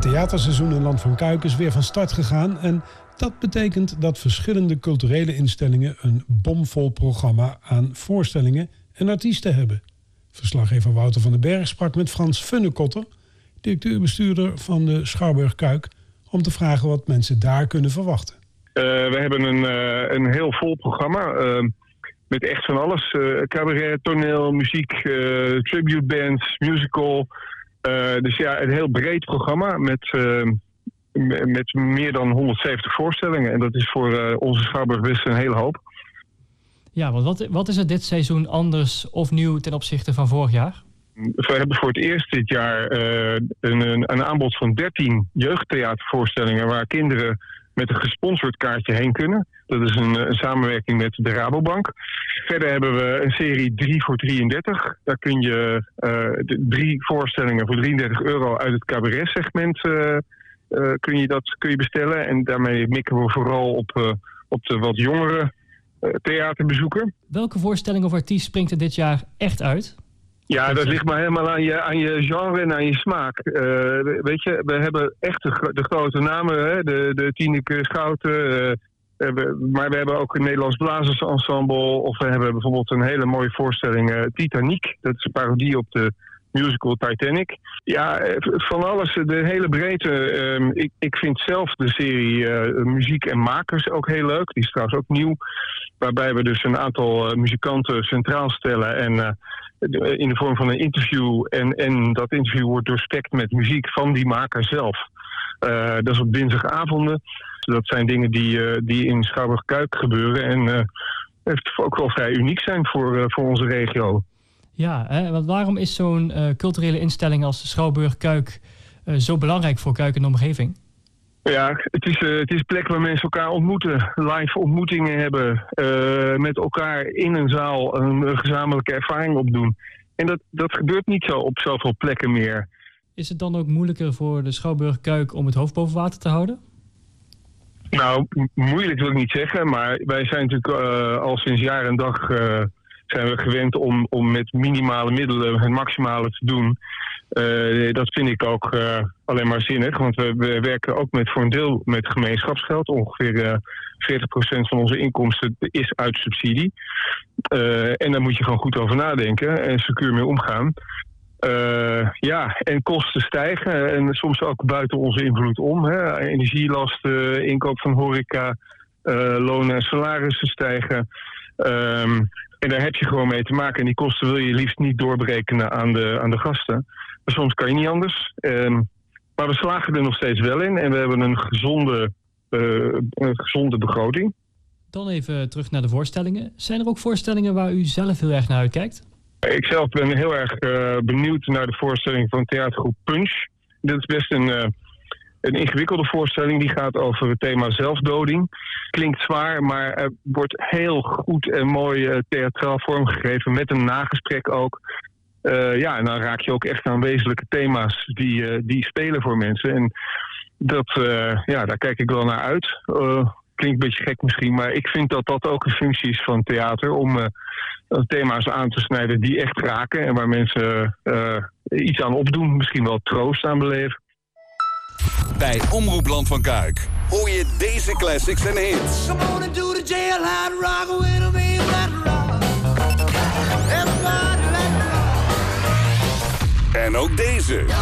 theaterseizoen in Land van Kuik is weer van start gegaan en dat betekent dat verschillende culturele instellingen een bomvol programma aan voorstellingen en artiesten hebben. Verslaggever Wouter van den Berg sprak met Frans Funnekotter, directeur-bestuurder van de Schouwburg Kuik, om te vragen wat mensen daar kunnen verwachten. We hebben een heel vol programma met echt van alles. Cabaret, toneel, muziek, tribute bands, musical. Dus ja, een heel breed programma met meer dan 170 voorstellingen. En dat is voor onze Schouwburg best een hele hoop. Ja, want wat is er dit seizoen anders of nieuw ten opzichte van vorig jaar? We hebben voor het eerst dit jaar een aanbod van 13 jeugdtheatervoorstellingen waar kinderen met een gesponsord kaartje heen kunnen. Dat is een samenwerking met de Rabobank. Verder hebben we een serie 3 voor 33. Daar kun je 3 voorstellingen voor €33 uit het cabaret-segment kun je bestellen. En daarmee mikken we vooral op de wat jongere theaterbezoeker. Welke voorstelling of artiest springt er dit jaar echt uit? Ja, dat ligt maar helemaal aan je genre en aan je smaak. Weet je, we hebben echt de grote namen, hè? De Tineke Schouten. Maar we hebben ook een Nederlands Blazersensemble. Of we hebben bijvoorbeeld een hele mooie voorstelling, Titanic. Dat is een parodie op de musical Titanic. Ja, van alles, de hele breedte. Ik vind zelf de serie Muziek en Makers ook heel leuk. Die is trouwens ook nieuw. Waarbij we dus een aantal muzikanten centraal stellen en in de vorm van een interview. En dat interview wordt doorspekt met muziek van die maker zelf. Dat is op dinsdagavonden. Dat zijn dingen die in Schouwburg Kuik gebeuren. En ook wel vrij uniek zijn voor onze regio. Ja, want waarom is zo'n culturele instelling als de Schouwburg Kuik zo belangrijk voor Kuik en de omgeving? Ja, het is een plek waar mensen elkaar ontmoeten, live ontmoetingen hebben, met elkaar in een zaal een gezamenlijke ervaring opdoen. En dat gebeurt niet zo op zoveel plekken meer. Is het dan ook moeilijker voor de Schouwburg Kuik om het hoofd boven water te houden? Nou, moeilijk wil ik niet zeggen, maar wij zijn natuurlijk al sinds jaar en dag zijn we gewend om met minimale middelen het maximale te doen. Dat vind ik ook alleen maar zinnig, want we werken ook voor een deel met gemeenschapsgeld. Ongeveer 40% van onze inkomsten is uit subsidie. En daar moet je gewoon goed over nadenken en secuur mee omgaan. En kosten stijgen en soms ook buiten onze invloed om. Hè. Energielasten, inkoop van horeca, lonen en salarissen stijgen. En daar heb je gewoon mee te maken. En die kosten wil je liefst niet doorberekenen aan de gasten. Maar soms kan je niet anders. Maar we slagen er nog steeds wel in. En we hebben een gezonde begroting. Dan even terug naar de voorstellingen. Zijn er ook voorstellingen waar u zelf heel erg naar uitkijkt? Ik zelf ben heel erg benieuwd naar de voorstelling van theatergroep Punch. Dit is best een ingewikkelde voorstelling. Die gaat over het thema zelfdoding. Klinkt zwaar, maar wordt heel goed en mooi theatraal vormgegeven. Met een nagesprek ook. En dan raak je ook echt aan wezenlijke thema's die spelen voor mensen. En daar kijk ik wel naar uit. Klinkt een beetje gek misschien, maar ik vind dat ook een functie is van theater. Om thema's aan te snijden die echt raken. En waar mensen iets aan opdoen. Misschien wel troost aan beleven. Bij Omroep Land van Kuik hoor je deze classics en hits. En ook deze.